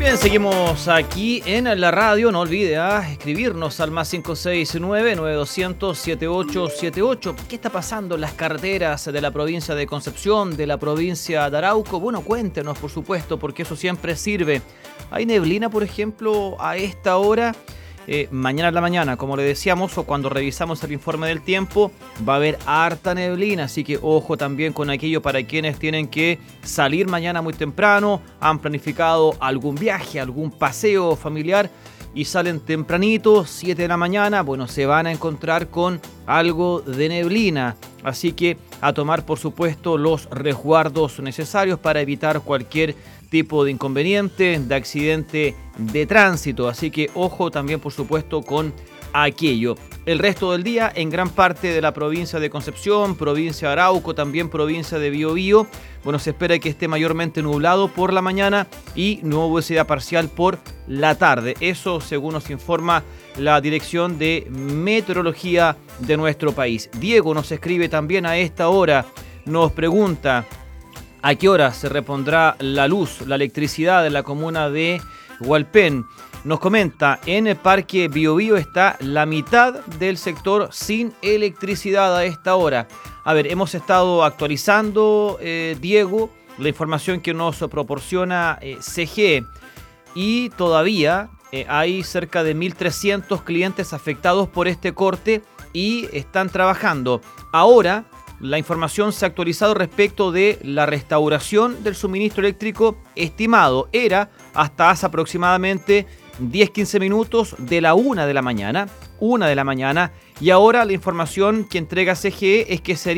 Bien, seguimos aquí en la radio. No olvide escribirnos al más 569-9200-7878. ¿Qué está pasando en las carreteras de la provincia de Concepción, de la provincia de Arauco? Bueno, cuéntenos, por supuesto, porque eso siempre sirve. ¿Hay neblina, por ejemplo, a esta hora? Mañana en la mañana, como le decíamos, o cuando revisamos el informe del tiempo, va a haber harta neblina, así que ojo también con aquello para quienes tienen que salir mañana muy temprano, han planificado algún viaje, algún paseo familiar y salen tempranito, 7 de la mañana, bueno, se van a encontrar con algo de neblina, así que a tomar, por supuesto, los resguardos necesarios para evitar cualquier tipo de inconveniente, de accidente de tránsito, así que ojo también, por supuesto, con aquello. El resto del día en gran parte de la provincia de Concepción, provincia de Arauco, también provincia de Biobío, bueno, se espera que esté mayormente nublado por la mañana y nubosidad parcial por la tarde. Eso según nos informa la Dirección de Meteorología de nuestro país. Diego nos escribe también a esta hora, nos pregunta: ¿a qué hora se repondrá la luz, la electricidad en la comuna de Hualpén? Nos comenta, en el Parque Biobío está la mitad del sector sin electricidad a esta hora. A ver, hemos estado actualizando, Diego, la información que nos proporciona CGE y todavía hay cerca de 1.300 clientes afectados por este corte y están trabajando. Ahora, la información se ha actualizado respecto de la restauración del suministro eléctrico estimado. Era hasta hace aproximadamente 10-15 minutos de la 1 de la mañana, y ahora la información que entrega CGE es que sería